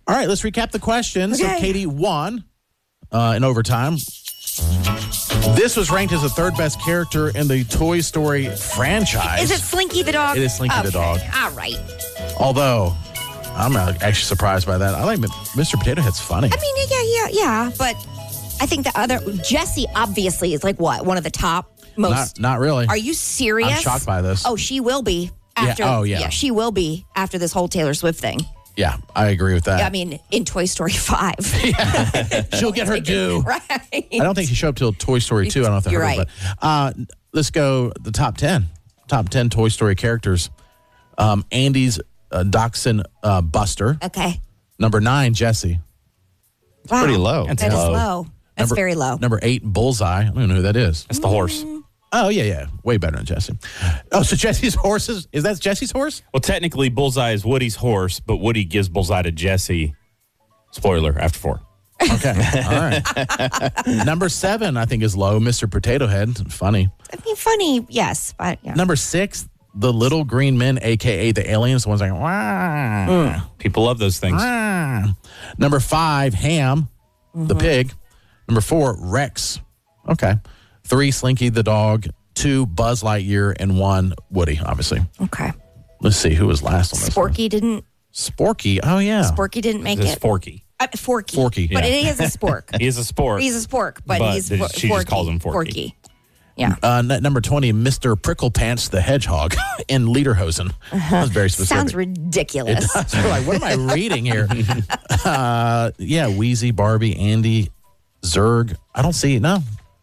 All right, let's recap the questions. Okay. So Katie won in overtime. This was ranked as the third best character in the Toy Story franchise. Is it Slinky the dog? It is Slinky the dog. All right. Although, I'm not actually surprised by that. I like Mr. Potato Head's funny. I mean, yeah. But I think the other, Jessie obviously is like what? One of the top most. Not really. Are you serious? I'm shocked by this. Oh, she will be after. Yeah. Oh, yeah. Yeah, she will be after this whole Taylor Swift thing. Yeah, I agree with that. I mean, in Toy Story 5. She'll get her due. Right. I don't think she showed up till Toy Story 2. I don't know if I You're heard right. But let's go the top 10. Top 10 Toy Story characters. Andy's Dachshund Buster. Okay. Number 9, Jessie. Wow. Pretty low. That is low. That's very low. Number 8, Bullseye. I don't even know who that is. That's the horse. Oh, yeah. Way better than Jessie. Oh, so Jessie's horse is that Jessie's horse? Well, technically, Bullseye is Woody's horse, but Woody gives Bullseye to Jesse. Spoiler, after 4. Okay. All right. Number 7, I think, is low. Mr. Potato Head. Funny. I mean, funny, yes, but yeah. Number 6, the little green men, a.k.a. the aliens, the ones like, wah. People love those things. Number 5, Ham, the pig. Number 4, Rex. Okay. 3, Slinky the dog. 2, Buzz Lightyear. And 1, Woody, obviously. Okay. Let's see who was last on this one. Sporky didn't. Sporky. Oh, yeah. Sporky didn't make This is it. Forky. Forky. Forky. But Yeah. it is a spork. He is a sport. He's a spork, but he's she Forky. just calls him Forky. Yeah. Number 20, Mr. Prickle Pants the hedgehog in Lederhosen. That's very specific. Sounds ridiculous. We're like, what am I reading here? Yeah, Wheezy, Barbie, Andy, Zurg. I don't see it. No.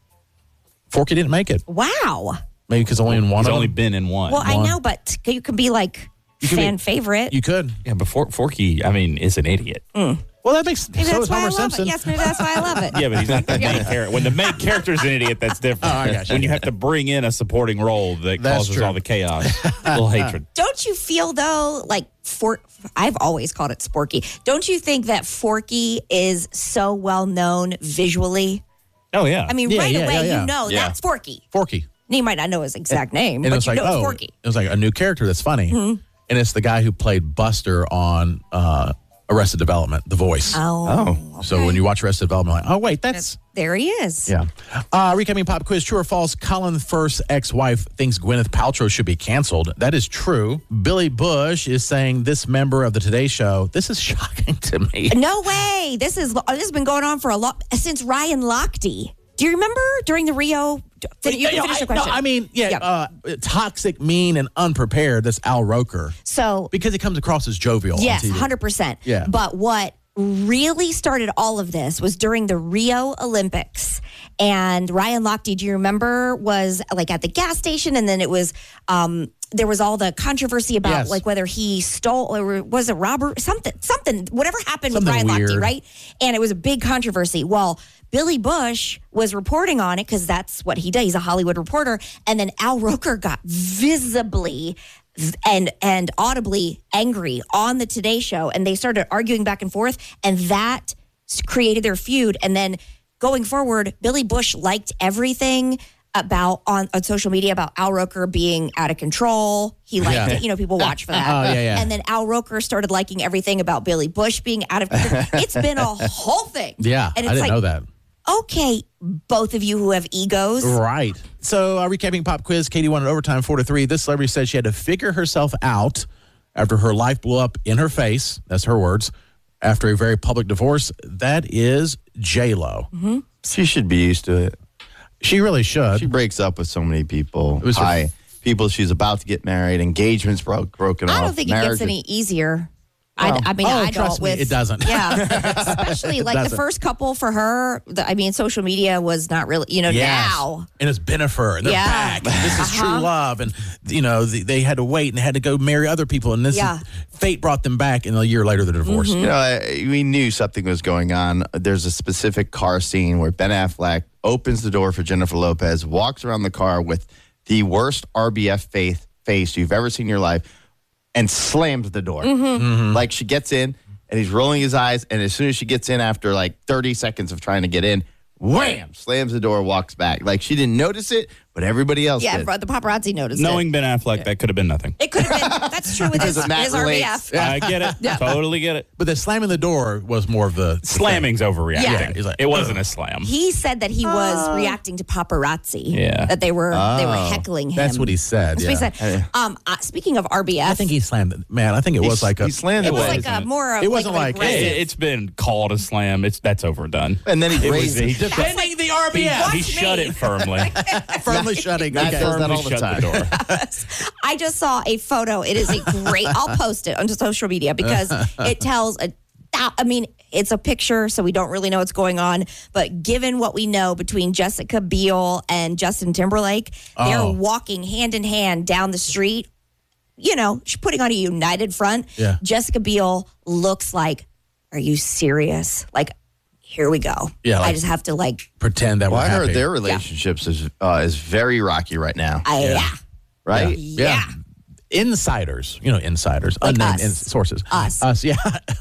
Forky didn't make it. Wow. Maybe because only in one He's of only them. been in one. Well, I know, but you could be like could be- fan favorite. You could. yeah, but Forky, I mean, is an idiot. Well, that makes Maybe so that's is why I Homer love Simpson. it. Yes, maybe that's why I love it. Yeah, but he's not the main character. When the main character is an idiot, that's different. Oh, I got you. When you have to bring in a supporting role that That's causes true. all the chaos, a little hatred. Don't you feel though, like I've always called it Sporky. Don't you think that Forky is so well known visually? Oh, yeah. I mean, Yeah, right yeah, away yeah, yeah. you know Yeah. that's Forky. Forky. And you might not know his exact name, And but it's you like, know it's oh, Forky. it was like a new character that's funny. And it's the guy who played Buster on Arrested Development, the voice. Oh. So when you watch Arrested Development, like, oh, wait, that's... There he is. Yeah. Recapping pop quiz, true or false, Colin Firth's ex-wife thinks Gwyneth Paltrow should be canceled. That is true. Billy Bush is saying this member of the Today Show, this is shocking to me. No way. This has been going on for a lot since Ryan Lochte. Do you remember during the Rio? You can finish the question. No, I mean, toxic, mean, and unprepared. That's Al Roker. So Because he comes across as jovial yes, on TV. 100%. Yeah. But what really started all of this was during the Rio Olympics. And Ryan Lochte, do you remember, was like at the gas station, and then it was there was all the controversy about Yes. like whether he stole or was it robbery, something, whatever happened with Something Ryan Lochte, weird. right? And it was a big controversy. Well, Billy Bush was reporting on it because that's what he does. He's a Hollywood reporter. And then Al Roker got visibly and audibly angry on the Today Show, and they started arguing back and forth, and that created their feud. And then going forward, Billy Bush liked everything about on social media about Al Roker being out of control. He liked it. People watch for that. Oh, yeah. And then Al Roker started liking everything about Billy Bush being out of control. It's been a whole thing. Yeah, And I it's didn't know that. Okay, both of you who have egos. Right. So, recapping pop quiz, Katie won in overtime 4-3. This celebrity said she had to figure herself out after her life blew up in her face. That's her words. After a very public divorce. That is J-Lo. Mm-hmm. She should be used to it. She really should. She breaks up with so many people. was her- People she's about to get married, engagements broken off. I don't think it gets marriages- any easier. I mean, I trust don't me, it doesn't. Yeah, especially like the doesn't. first couple for her. Social media was not really, Yes. now. And it's Bennifer, and they're Yeah. back. And this is true love. And, they had to wait and had to go marry other people. And this Yeah. fate brought them back, and a year later, they're divorced. We knew something was going on. There's a specific car scene where Ben Affleck opens the door for Jennifer Lopez, walks around the car with the worst RBF face you've ever seen in your life, and slams the door. Like she gets in, and he's rolling his eyes, and as soon as she gets in after like 30 seconds of trying to get in, wham, slams the door, walks back. Like she didn't notice it, but everybody else Yeah, did. but the paparazzi noticed Knowing it. Ben Affleck, that could have been nothing. It could have been. That's true with his Matt relates. RBF. I get it. Yeah. Totally get it. But the slamming the door was more of the Slamming's overreacting. Yeah. He's like, it wasn't a slam. He said that he was reacting to paparazzi. Yeah. That they were heckling him. That's what he said. That's what he said. Speaking of RBF, I think he slammed it. Man, I think it was like a. He slammed it was it. like a more of It wasn't like, aggressive- hey, It's been called a slam. That's overdone. And then he It raised was, it. defending the RBF. He shut it firmly. firmly shutting. Matt Okay. does that Firmly all the shut time. the door. I just saw a photo. It is a great. I'll post it onto social media because it tells a. I mean, it's a picture, so we don't really know what's going on. But given what we know between Jessica Biel and Justin Timberlake, they're walking hand in hand down the street. You know, she's putting on a united front. Yeah. Jessica Biel looks like, are you serious? Like, here we go. Yeah, I like- just have to Pretend that Well, we're I heard happy. their relationships is very rocky right now, yeah. right? Yeah. Insiders, insiders, Like unnamed us. sources. Us. Yeah.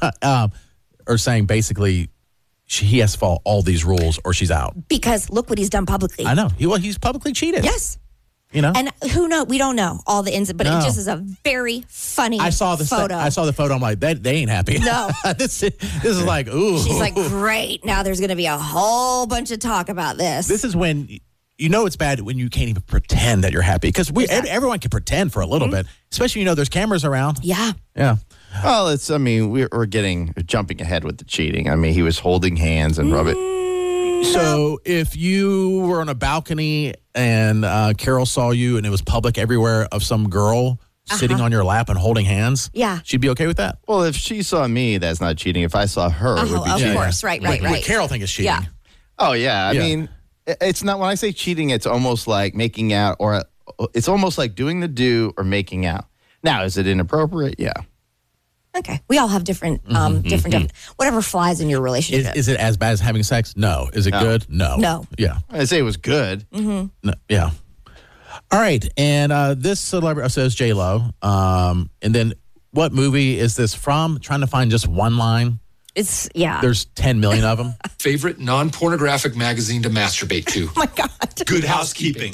Are saying basically he has to follow all these rules or she's out. Because look what he's done publicly. I know. He's publicly cheated. Yes. And who knows? We don't know all the ins, but No. it just is a very funny I saw the photo. I saw the photo. I'm like, they ain't happy. No. this is like, ooh. She's like, great. Now there's going to be a whole bunch of talk about this. This is when it's bad when you can't even pretend that you're happy because everyone can pretend for a little bit, especially there's cameras around. yeah. Yeah. Well, we're jumping ahead with the cheating. I mean, he was holding hands and rubbing. So if you were on a balcony and Carol saw you and it was public everywhere of some girl sitting on your lap and holding hands, Yeah. she'd be okay with that? Well, if she saw me, that's not cheating. If I saw her, it would be of cheating. course. Right. Would Carol think it's cheating? Yeah. Oh, yeah. I Yeah. mean, it's not, when I say cheating, it's almost like making out, or it's almost like doing the do or making out. Now, is it inappropriate? Yeah. Okay. We all have different, different, whatever flies in your relationship. Is it as bad as having sex? No. Is it good? No. No. Yeah. I'd say it was good. No, yeah. All right. And this celebrity says J-Lo. And then what movie is this from? Trying to find just one line. It's, yeah. There's 10 million of them. Favorite non-pornographic magazine to masturbate to. Oh my God. Good Housekeeping.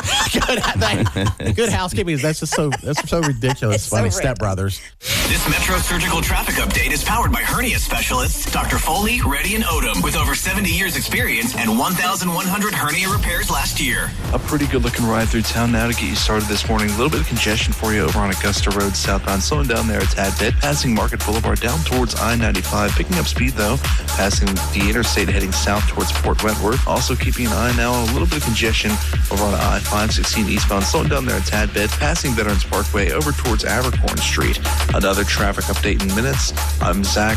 Good housekeeping. That's so ridiculous. It's so Funny random. Step Brothers. This Metro Surgical Traffic Update is powered by hernia specialists Dr. Foley, Reddy, and Odom with over 70 years experience and 1,100 hernia repairs last year. A pretty good looking ride through town now to get you started this morning. A little bit of congestion for you over on Augusta Road southbound. Slowing down there a tad bit. Passing Market Boulevard down towards I-95. Picking up speed though. Passing the interstate heading south towards Port Wentworth. Also keeping an eye now on a little bit of congestion over on I-516 eastbound. Slowing down there a tad bit. Passing Veterans Parkway over towards Abercorn Street. Another traffic update in minutes. I'm Zach.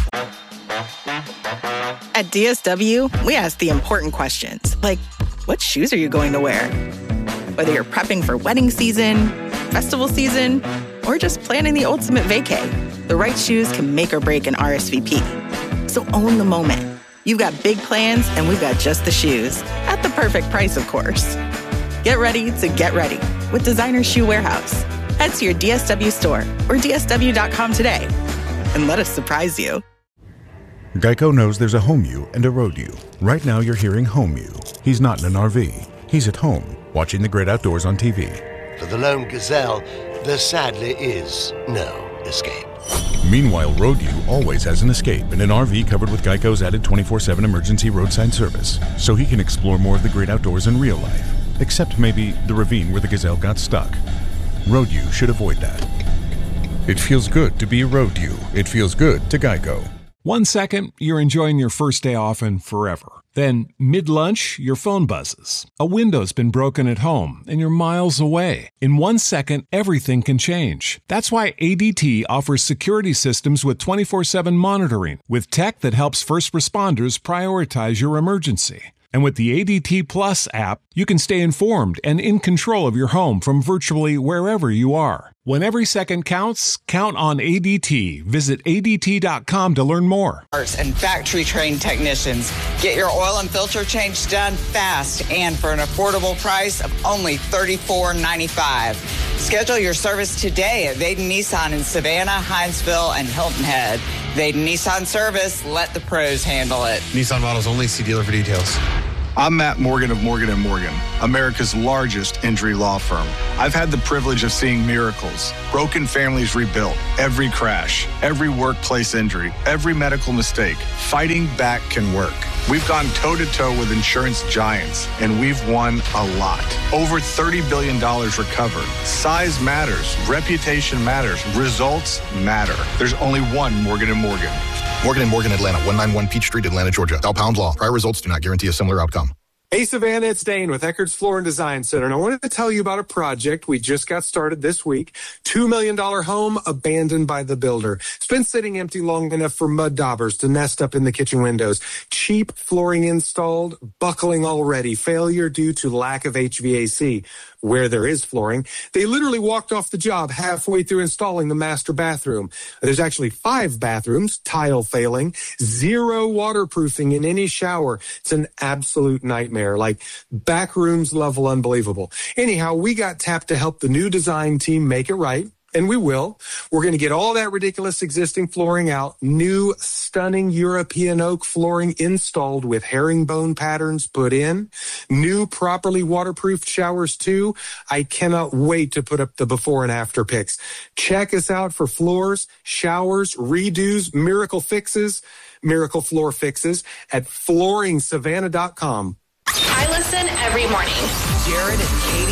At DSW, we ask the important questions, like what shoes are you going to wear? Whether you're prepping for wedding season, festival season, or just planning the ultimate vacay, the right shoes can make or break an RSVP. So own the moment. You've got big plans, and we've got just the shoes. At the perfect price, of course. Get ready to get ready with Designer Shoe Warehouse. Head to your DSW store or DSW.com today and let us surprise you. Geico knows there's a home you and a road you. Right now you're hearing home you. He's not in an RV. He's at home, watching the great outdoors on TV. For the lone gazelle, there sadly is no escape. Meanwhile, road you always has an escape in an RV covered with Geico's added 24/7 emergency roadside service, so he can explore more of the great outdoors in real life. Except maybe the ravine where the gazelle got stuck. Road you should avoid that. It feels good to be a road you. It feels good to Geico. 1 second, you're enjoying your first day off and forever. Then, mid-lunch, your phone buzzes. A window's been broken at home, and you're miles away. In 1 second, everything can change. That's why ADT offers security systems with 24/7 monitoring, with tech that helps first responders prioritize your emergency. And with the ADT Plus app, you can stay informed and in control of your home from virtually wherever you are. When every second counts, count on ADT. Visit ADT.com to learn more. And factory-trained technicians. Get your oil and filter change done fast and for an affordable price of only $34.95. Schedule your service today at Vaden Nissan in Savannah, Hinesville, and Hilton Head. Vaden Nissan Service, let the pros handle it. Nissan models only. See dealer for details. I'm Matt Morgan of Morgan & Morgan, America's largest injury law firm. I've had the privilege of seeing miracles, broken families rebuilt, every crash, every workplace injury, every medical mistake. Fighting back can work. We've gone toe-to-toe with insurance giants, and we've won a lot. Over $30 billion recovered. Size matters. Reputation matters. Results matter. There's only one Morgan & Morgan. Morgan & Morgan, Atlanta, 191 Peach Street, Atlanta, Georgia. Dial pound law. Prior results do not guarantee a similar outcome. Hey, Savannah, it's Dane with Eckerd's Floor and Design Center, and I wanted to tell you about a project we just got started this week. $2 million home abandoned by the builder. It's been sitting empty long enough for mud daubers to nest up in the kitchen windows. Cheap flooring installed, buckling already, failure due to lack of HVAC. Where there is flooring, they literally walked off the job halfway through installing the master bathroom. There's actually 5 bathrooms, tile failing, 0 waterproofing in any shower. It's an absolute nightmare, like back rooms level unbelievable. Anyhow, we got tapped to help the new design team make it right. And we will. We're going to get all that ridiculous existing flooring out, new stunning European oak flooring installed with herringbone patterns put in, new properly waterproofed showers too. I cannot wait to put up the before and after pics. Check us out for floors, showers, redos, miracle floor fixes at FlooringSavannah.com. I listen every morning. Jared and Katie